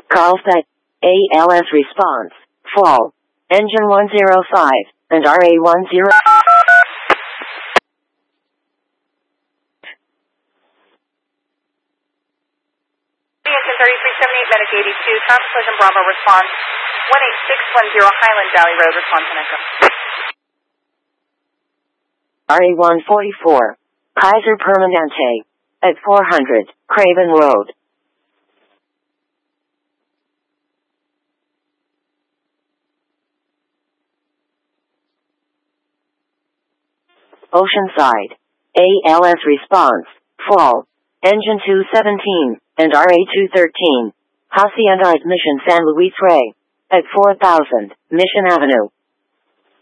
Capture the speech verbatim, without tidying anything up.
Carlsbad, A L S response, fall, engine one zero five, and R A one zero. Engine thirty-three seventy-eight, Medic eighty-two, Tom Collision Bravo response, one eight six one zero Highland Valley Road, response and echo. R A one forty-four, Kaiser Permanente, at four hundred, Craven Road. Oceanside, A L S response, fall, engine two seventeen, and R A two thirteen, Hacienda Mission San Luis Rey, at four thousand, Mission Avenue.